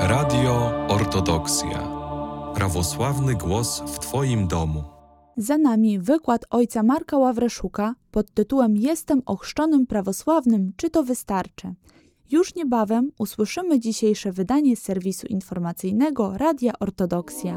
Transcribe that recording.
Radio Ortodoksja. Prawosławny głos w Twoim domu. Za nami wykład ojca Marka Ławreszuka pod tytułem Jestem ochrzczonym prawosławnym, czy to wystarczy? Już niebawem usłyszymy dzisiejsze wydanie serwisu informacyjnego Radia Ortodoksja.